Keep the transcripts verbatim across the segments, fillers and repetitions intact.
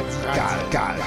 Radical.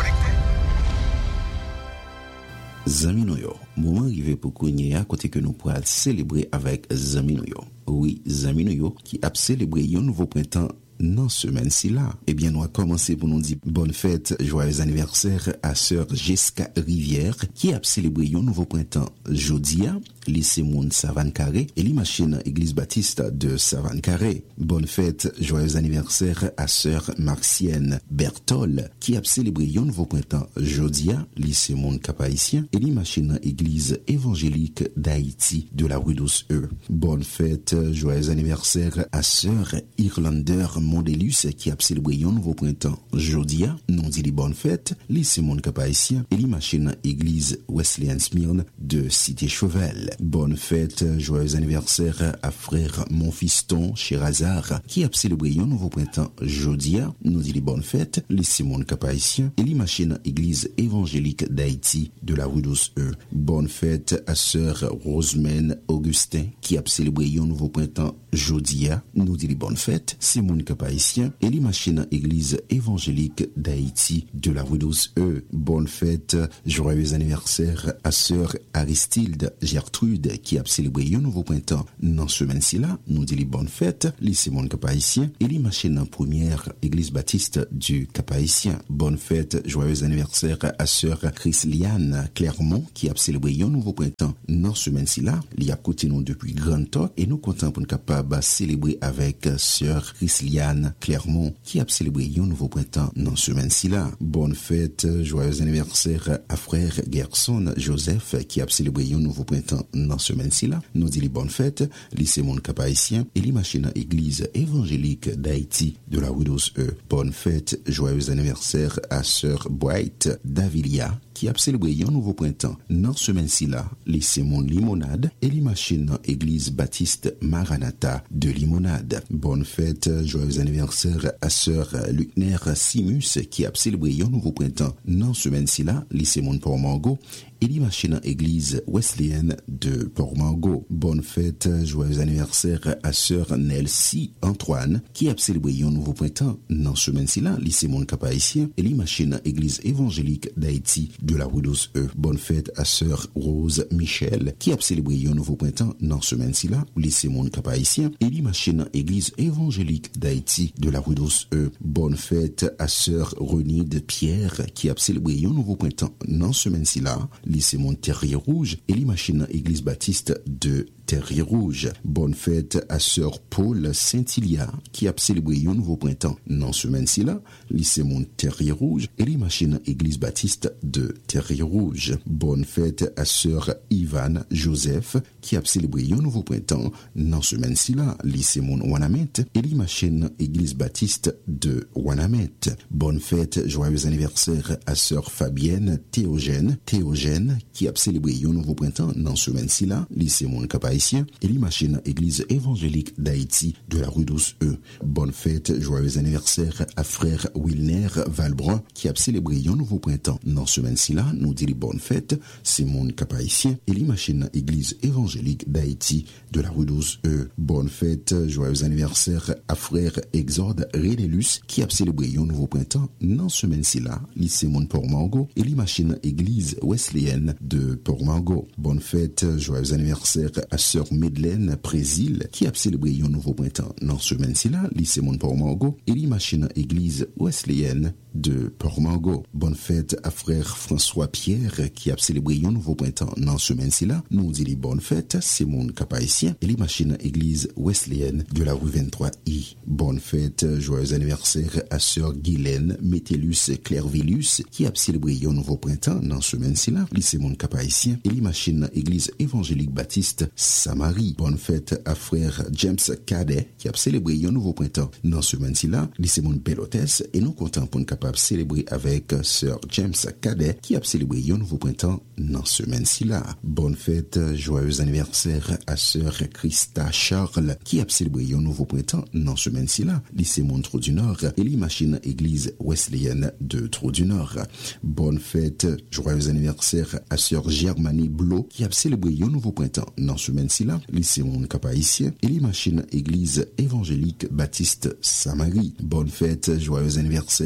Zami nou yo, moment arrivé pour qu'on à côté que nous pourrons célébrer avec Zami nou yo. Oui, Zami nou yo qui a célébré un nouveau printemps dans semaine-ci là. Eh bien, nous allons commencer pour nous dire bonne fête, joyeux anniversaire à sœur Jessica Rivière qui a célébré un nouveau printemps jodia, lycée Moun Savane Carré et l'imachine Église Baptiste de Savane Carré. Bonne fête, joyeux anniversaire à sœur Marcienne Bertol qui a célébré un nouveau printemps jodia, lycée Moun Cap-Haïtien et l'imachine Église évangélique d'Haïti de la rue douze E. Bonne fête, joyeux anniversaire à sœur Irlander Mondelus qui a célébré un nouveau printemps jodia, non dit les bonnes fêtes, lycée Moun Cap-Haïtien et l'imachine Église Wesleyan Smyrne de Cité Chauvel. Bonne fête, joyeux anniversaire à frère Monfiston Cherazard qui a célébré un nouveau printemps jodia, nous dit les bonnes fêtes, lycée Moun Cap-Haïtien et l'imachine Église évangélique d'Haïti de la rue douze E. Bonne fête à sœur Rosemène Augustin qui a célébré un nouveau printemps jodia, nous dit les bonnes fêtes, c'est Moun Cap-Haïtien et l'imachine Église évangélique d'Haïti de la rue douze E. Bonne fête, joyeux anniversaire à sœur Aristide Gertrude qui a célébré un nouveau printemps dans ce semaine-ci là, nous dit les bonnes fêtes, lycée Moun Cap-Haïtien et l'imachine première Église Baptiste du Cap-Haïtien. Bonne fête, joyeux anniversaire à sœur Chrisliane Clermont qui a célébré un nouveau printemps dans ce semaine-ci là, il a côté nous depuis grand temps et nous comptons pour nous capables de célébrer avec sœur Chrisliane Clermont qui a célébré un nouveau printemps dans ce semaine-ci là. Bonne fête, joyeux anniversaire à frère Gerson Joseph qui a célébré un nouveau printemps dans ce semaine-ci là. Nous dit les bonnes fêtes, lycée Moun Cap-Haïtien et l'imachine Église évangélique d'Haïti de la rue douze E. Bonne fête, joyeux anniversaire à sœur Bright Davilia qui a célébré un nouveau printemps dans ce semaine-ci là, lycée Moun Limonade et l'imachine Église Baptiste Maranatha de Limonade. Bonne fête, joyeux anniversaire à sœur Luckner Simus qui a célébré un nouveau printemps dans ce semaine-ci là, lycée Moun Port-Mango et l'imachine Église Wesleyenne de Port-Mango. Bonne fête, joyeux anniversaire à sœur Nelsie Antoine qui a célébré un nouveau printemps dans ce semaine-ci là, lycée Moun Cap-Haïtien et l'imachine Église évangélique d'Haïti de la rue douze E. Bonne fête à sœur Rose Michel qui a célébré un nouveau printemps dans ce semaine-ci là, lycée Moun Cap-Haïtien et l'imachine Église évangélique d'Haïti de la rue douze E. Bonne fête à sœur Renide Pierre qui a célébré un nouveau printemps dans ce semaine-ci là, lycée Moun Terrier Rouge et l'imachine Église Baptiste de Terrier Rouge. Bonne fête à sœur Paul Saint-Ilia qui a célébré un nouveau printemps dans ce semaine-ci là, lycée Moun Terrier Rouge et l'imachine Église Baptiste de Terrier Rouge. Bonne fête à sœur Ivan Joseph qui a célébré un nouveau printemps dans ce semaine-ci là, lycée Moun Wanamet et l'imachine Église Baptiste de Wanamet. Bonne fête, joyeux anniversaire à sœur Fabienne Théogène Théogène qui a célébré un nouveau printemps dans ce semaine-ci là, lycée Moun Cap-Haïtien et l'imachine Église évangélique d'Haïti de la rue douze E. Bonne fête, joyeux anniversaire à frère Wilner Valbrun qui a célébré un nouveau printemps dans ce semaine-ci là, nous dit les bonnes fêtes, c'est Moun Cap-Haïtien et l'imachine Église évangélique d'Haïti de la rue douze E. Bonne fête, joyeux anniversaire à frère Exorde Rénélus qui a célébré un nouveau printemps dans ce semaine-ci là, lycée Moun Port-Mango et l'imachine Église Wesleyenne de Port-Mango. Bonne fête, joyeux anniversaire à sœur Madeleine Présil qui a célébré un nouveau printemps dans ce semaine-ci là, lycée Moun Port-Mango et l'imachine Église Wesleyenne de Port-Mango. Bonne fête à frère François Pierre qui a célébré un nouveau printemps dans ce semaine-ci là, nous dit les bonnes fêtes, c'est Moun Cap-Haïtien et l'imachine Église Wesleyenne de la rue vingt-trois I. Bonne fête, joyeux anniversaire à sœur Guylaine Métellus Clairvillus qui a célébré un nouveau printemps dans ce semaine-ci là, lycée Moun Cap-Haïtien et l'imachine Église évangélique Baptiste Samarie. Bonne fête à frère James Cadet qui a célébré un nouveau printemps dans ce semaine-ci là, lycée Moun Pelotes et nous comptons pour nous capable de célébrer avec sœur James Cadet qui a célébré un nouveau printemps dans ce semaine-ci là. Bonne fête, joyeux anniversaire à sœur Christa Charles qui a célébré un nouveau printemps dans ce semaine-ci là, lycée Moun Trou du Nord et l'imachine Église Wesleyenne de Trou du Nord. Bonne fête, joyeux anniversaire à sœur Germanie Blo qui a célébré un nouveau printemps dans ce semaine-ci là, lycée Moun Cap-Haïtien et l'imachine Église évangélique Baptiste Samarie. Bonne fête, joyeux anniversaire à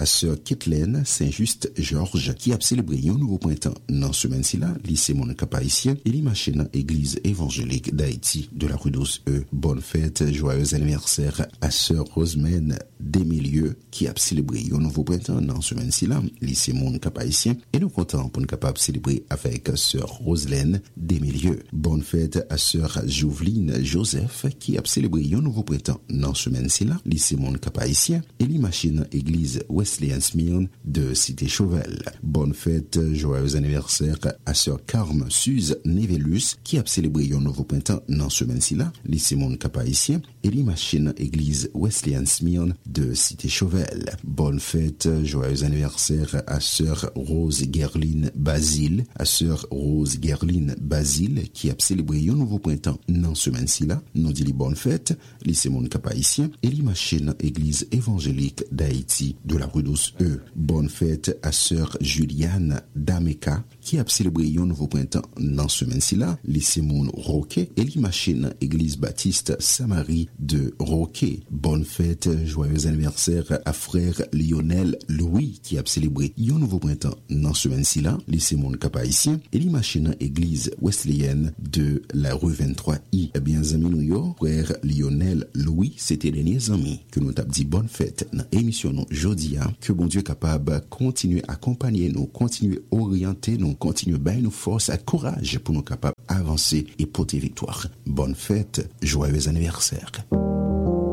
sœur Kathleen Saint-Just-Georges qui a célébré un nouveau printemps dans semaine ci là, lycée mon cap haïtien et li marché dans église évangélique d'Haïti de la rue douze E. Bonne fête, joyeux anniversaire à sœur Rosemène Desmilieux qui a célébré un nouveau printemps dans semaine ci là, lycée mon cap haïtien et nous comptons pour nous capable célébrer avec sœur Roselaine Desmilieux. Bonne fête à sœur Jouveline Joseph qui a célébré un nouveau printemps dans semaine ci là, lycée mon cap haïtien et li machine église Wesleyan Smyrne de Cité Chauvel. Bonne fête, joyeux anniversaire à sœur Carme Suze Nevelus qui a célébré un nouveau printemps dans semaine ci là, lycée mon cap haïtien et li machine église Wesleyan Smyrne de Cité Chauvel. Bonne fête, joyeux anniversaire à sœur Rose Gerline Basile, à sœur Rose Gerline Basile qui a célébré un nouveau printemps dans semaine ci là. Nous dit bonne fête, lycée mon cap haïtien et li machine église évangélique d'Haïti de la rue douze E. Bonne fête à sœur Juliane Dameka qui a célébré un nouveau printemps dans semaine ci là, lycée mon Roquet et li machine église baptiste Saint-Marie de Roquet. Bonne fête, joyeux anniversaire à frère Lionel Louis qui a célébré un nouveau printemps dans semaine ci là, lycée mon cap haïtien et li machine église wesleyenne de la rue vingt-trois I. Eh bien amis nous yo, frère Lionel Louis, c'était les derniers amis que nous t'a dit bonne fête dans émission nous jodia, que bon Dieu capable continuer à accompagner nous, continuer à orienter nous, continuer à bailler nous force et courage pour nous capables avancer et porter victoire. Bonne fête, joyeux anniversaire.